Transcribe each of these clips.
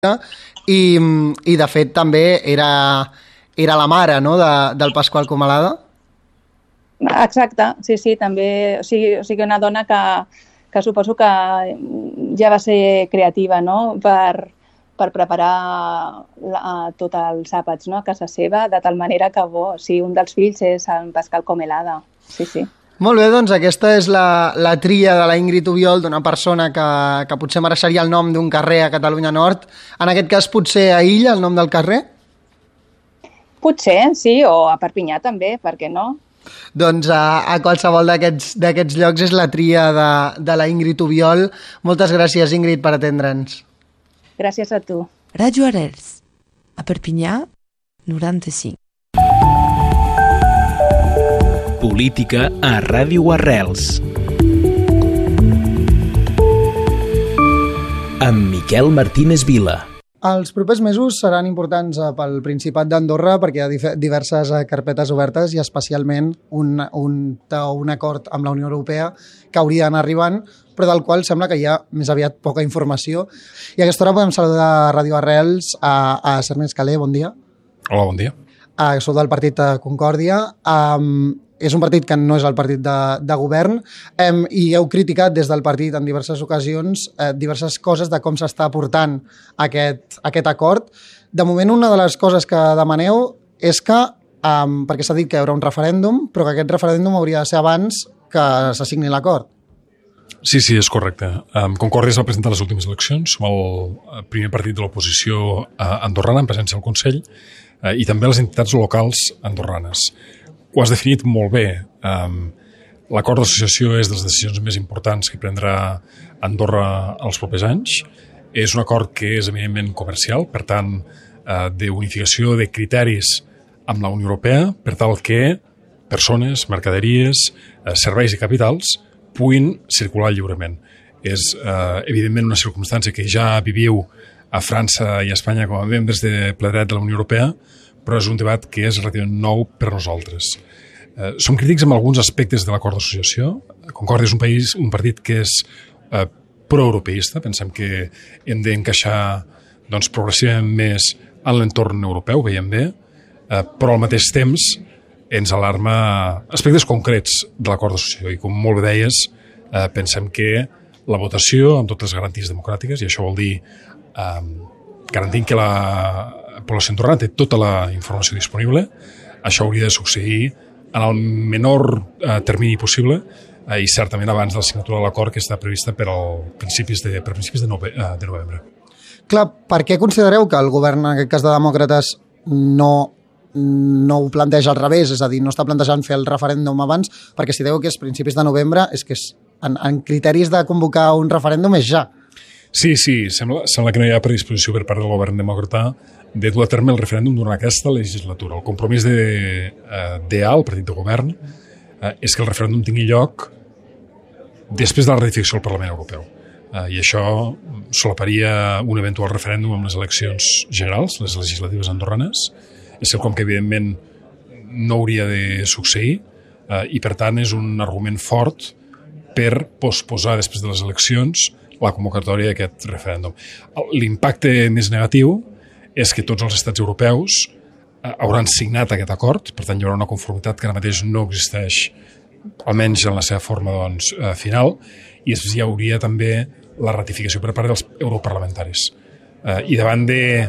i de fet també era la mare, no?, del Pasqual Comalada. Exacte, sí, també, o sigui una dona que suposo que ja va ser creativa, no?, per preparar tots els àpats, no?, a casa seva, de tal manera que un dels fills és en Pasqual Comalada, sí. Molt bé, doncs aquesta és la tria de la Ingrid Ubiol, d'una persona que potser mereixeria el nom d'un carrer a Catalunya Nord. En aquest cas potser a Illa, el nom del carrer? Potser, sí, o a Perpinyà també, per què no? Doncs a qualsevol d'aquests llocs és la tria de la Ingrid Ubiol. Moltes gràcies, Ingrid, per atendre'ns. Gràcies a tu. Ràdio Arrels, a Perpinyà, 95. Política a Ràdio Arrels. Amb Miquel Martínez Vila. Els propers mesos seran importants pel Principat d'Andorra perquè hi ha diverses carpetes obertes i especialment un acord amb la Unió Europea que hauria d'anar arribant, però del qual sembla que hi ha més aviat poca informació. I a aquesta hora podem saludar a Ràdio Arrels a Ernest Calé, bon dia. Hola, bon dia. Sou del partit Concòrdia. És un partit que no és el partit de govern i heu criticat des del partit en diverses ocasions diverses coses de com s'està portant aquest acord. De moment, una de les coses que demaneu és que, perquè s'ha dit que hi haurà un referèndum, però que aquest referèndum hauria de ser abans que se signi l'acord. Sí, és correcte. Concòrdia es va presentar a les últimes eleccions, som el primer partit de l'oposició andorrana en presència al Consell i també les entitats locals andorranes. Ho has definit molt bé. L'acord d'associació és de les decisions més importants que prendrà Andorra els propers anys. És un acord que és eminentment comercial, per tant, d'unificació de criteris amb la Unió Europea, per tal que persones, mercaderies, serveis i capitals puguin circular lliurement. És, evidentment, una circumstància que ja viviu a França i a Espanya com a membres de ple dret de la Unió Europea, però és un debat que és relativament nou per nosaltres. Som crítics amb alguns aspectes de l'acord d'associació. Concòrdia és un partit que és proeuropeista, pensem que hem d'encaixar progressivament més en l'entorn europeu, ho veiem bé, però al mateix temps ens alarma aspectes concrets de l'acord d'associació i, com molt bé deies, pensem que la votació amb totes les garanties democràtiques, i això vol dir garantint que la població andorrana té tota la informació disponible, això hauria de succeir en el menor termini possible i certament abans de la signatura de l'acord que està prevista per principis de novembre. Clar, per què considereu que el govern, en aquest cas de demòcrates, no ho planteja al revés, és a dir, no està plantejant fer el referèndum abans, perquè si deu que és principis de novembre, és que en criteris de convocar un referèndum és ja. Sí, sembla que no hi ha predisposició per part del govern demòcrata de dur a terme el referèndum durant aquesta legislatura. El compromís d'EA, el partit de govern, és que el referèndum tingui lloc després de la ratificació del Parlament Europeu. I això solaparia un eventual referèndum amb les eleccions generals, les legislatives andorranes. És com que, evidentment, no hauria de succeir i, per tant, és un argument fort per posposar després de les eleccions la convocatòria d'aquest referèndum. L'impacte més negatiu és que tots els estats europeus hauran signat aquest acord, per tant hi haurà una conformitat que ara mateix no existeix, almenys en la seva forma final, i després hi hauria també la ratificació per part dels europarlamentaris. I davant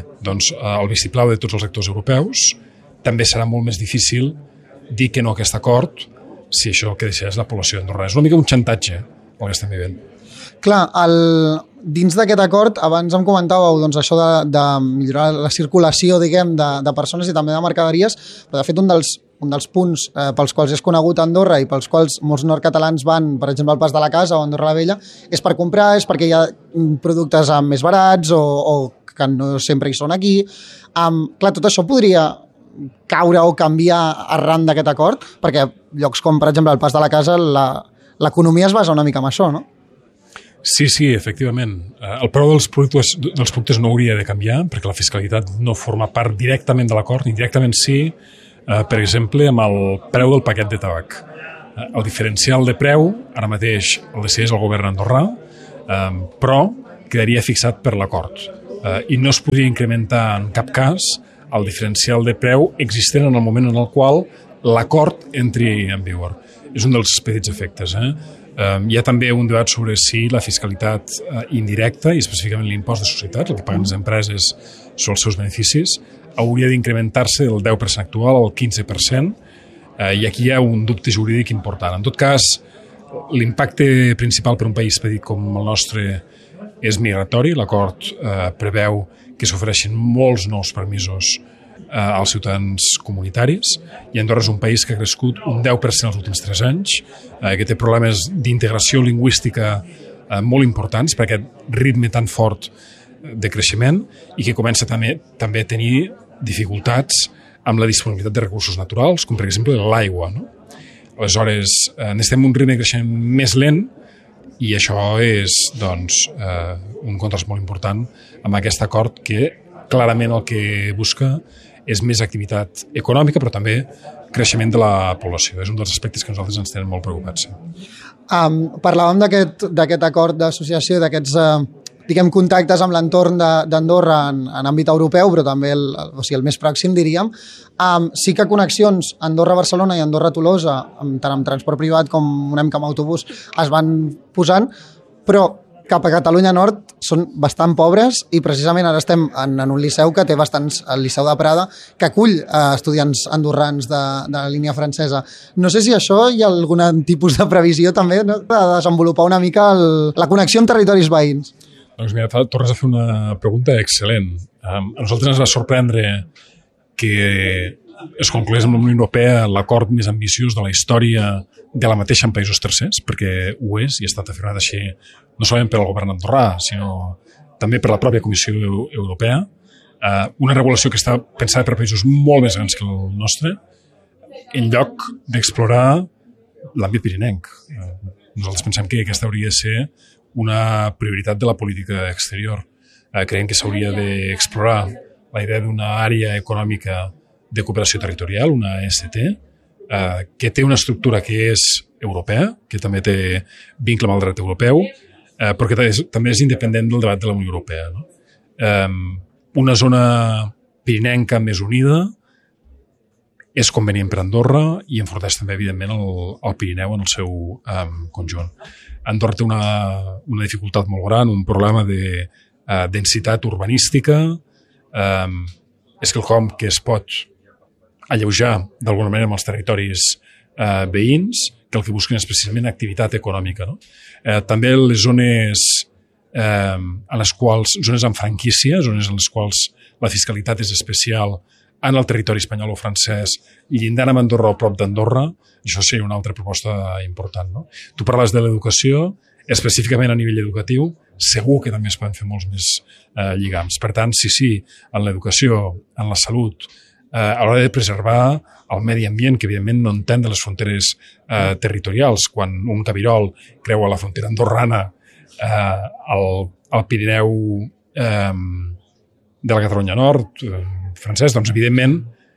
el vistiplau de tots els actors europeus, també serà molt més difícil dir que no a aquest acord si això el que decideix la població andorrana. És una mica un xantatge el que estem vivint. Clar, dins d'aquest acord, abans em comentàveu això de millorar la circulació, diguem, de persones i també de mercaderies, però de fet un dels punts pels quals és conegut Andorra i pels quals molts nord-catalans van, per exemple, al Pas de la Casa o Andorra la Vella, és per comprar, és perquè hi ha productes més barats o que no sempre hi són aquí. Clar, tot això podria caure o canviar arran d'aquest acord, perquè llocs com, per exemple, el Pas de la Casa, l'economia es basa una mica en això, no? Sí, efectivament. El preu dels productes no hauria de canviar perquè la fiscalitat no forma part directament de l'acord, indirectament sí, per exemple, amb el preu del paquet de tabac. El diferencial de preu, ara mateix el decideix el govern andorrà, però quedaria fixat per l'acord. i no es podria incrementar en cap cas el diferencial de preu existent en el moment en el qual l'acord entri en vigor. És un dels petits efectes. Hi ha també un debat sobre si la fiscalitat indirecta, i específicament l'impost de societats, el que paguen les empreses sobre els seus beneficis, hauria d'incrementar-se del 10% actual al 15%, i aquí hi ha un dubte jurídic important. En tot cas, l'impacte principal per un país petit com el nostre és migratori. L'acord preveu que s'ofereixin molts nous permisos als ciutadans comunitaris, i Andorra és un país que ha crescut un 10% els últims 3 anys, que té problemes d'integració lingüística molt importants per aquest ritme tan fort de creixement, i que comença també a tenir dificultats amb la disponibilitat de recursos naturals, com per exemple l'aigua. Aleshores, necessitem un ritme de creixement més lent, i això és un contrast molt important amb aquest acord que clarament el que busca és més activitat econòmica, però també creixement de la població. És un dels aspectes que nosaltres ens tenen molt preocupats. Parlàvem d'aquest acord d'associació, d'aquests contactes amb l'entorn d'Andorra en àmbit europeu, però també el més pròxim, diríem. Sí que connexions Andorra-Barcelona i Andorra-Tolosa, tant amb transport privat com una mica amb autobús, es van posant, però cap a Catalunya Nord són bastant pobres, i precisament ara estem en un liceu que té bastants, el Liceu de Prada, que acull estudiants andorrans de la línia francesa. No sé si això hi ha algun tipus de previsió també, no? De desenvolupar una mica la connexió amb territoris veïns. Doncs mira, tornes a fer una pregunta excel·lent. A nosaltres ens va sorprendre que es conclogués amb la Unió Europea l'acord més ambiciós de la història de la mateixa en països tercers, perquè ho és, i ha estat afirmat així no solament per al govern andorrà, sinó també per la pròpia Comissió Europea. Una regulació que està pensada per països molt més grans que el nostre, en lloc d'explorar l'àmbit pirinenc. Nosaltres pensem que aquesta hauria de ser una prioritat de la política exterior. Creiem que s'hauria d'explorar la idea d'una àrea econòmica de cooperació territorial, una EST, que té una estructura que és europea, que també té vincle amb el dret europeu, però que també és independent del debat de la Unió Europea. Una zona pirinenca més unida és convenient per Andorra i enforteix també, evidentment, el Pirineu en el seu conjunt. Andorra té una dificultat molt gran, un problema de densitat urbanística, és quelcom que es pot alleujar d'alguna manera amb els territoris veïns, que el que busquen és precisament activitat econòmica. També les zones zones amb franquícia, zones en les quals la fiscalitat és especial en el territori espanyol o francès, llindant amb Andorra o prop d'Andorra, això seria una altra proposta important. Tu parles de l'educació, específicament a nivell educatiu, segur que també es poden fer molts més lligams. Per tant, sí, en l'educació, en la salut, a l'hora de preservar el medi ambient, que evidentment no entén de les fronteres territorials. Quan un cabirol creua la frontera andorrana al Pirineu de la Catalunya Nord, francès, doncs evidentment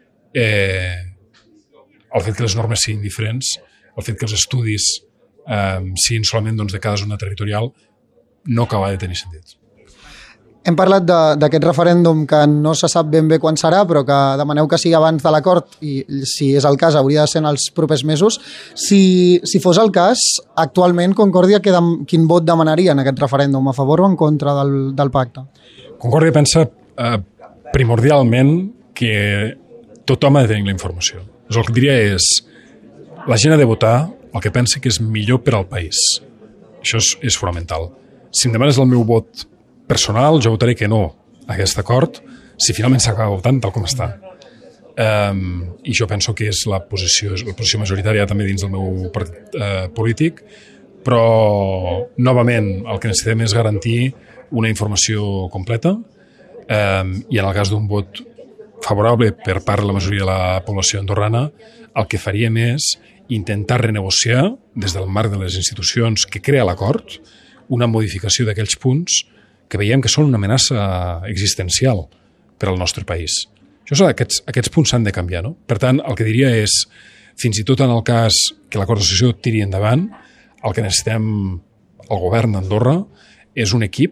el fet que les normes siguin diferents, el fet que els estudis siguin solament de cada zona territorial, no acaba de tenir sentit. Hem parlat d'aquest referèndum que no se sap ben bé quan serà, però que demaneu que sigui abans de l'acord, i si és el cas hauria de ser en els propers mesos. Si fos el cas, actualment Concòrdia quin vot demanaria en aquest referèndum, a favor o en contra del pacte? Concòrdia pensa primordialment que tothom ha de tenir la informació. El que diria és, la gent ha de votar el que pensa que és millor per al país. Això és fonamental. Si em demanes el meu vot personal, jo votaré que no a aquest acord, si finalment s'acaba votant tal com està. I jo penso que és la posició majoritària també dins del meu partit polític, però novament el que necessitem és garantir una informació completa, i en el cas d'un vot favorable per part de la majoria de la població andorrana, el que faríem és intentar renegociar des del marc de les institucions que crea l'acord una modificació d'aquells punts que veiem que són una amenaça existencial per al nostre país. Aquests punts s'han de canviar. Per tant, el que diria és, fins i tot en el cas que l'acord d'associació tiri endavant, el que necessitem el govern d'Andorra és un equip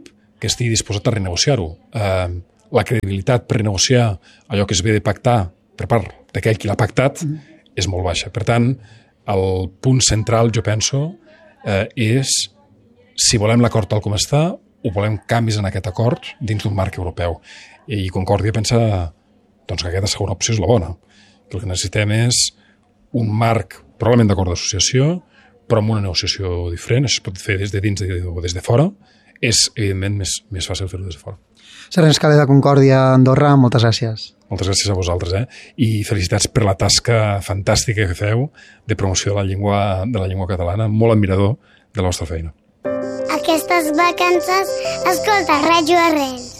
que estigui disposat a renegociar-ho. La credibilitat per renegociar allò que es ve de pactar per part d'aquell qui l'ha pactat és molt baixa. Per tant, el punt central, jo penso, és si volem l'acord tal com està o volem canvis en aquest acord dins d'un marc europeu. I Concòrdia pensa doncs, que aquesta segona opció és la bona. Que el que necessitem és un marc probablement d'acord d'associació, però amb una negociació diferent. Això es pot fer des de dins o des de fora. És, evidentment, més fàcil fer-ho des de fora. Serena Escalé de Concòrdia, Andorra, moltes gràcies. Moltes gràcies a vosaltres, i felicitats per la tasca fantàstica que feu de promoció de la llengua catalana. Molt admirador de la vostra feina. Aquestes vacances escolta Ràdio Arrels.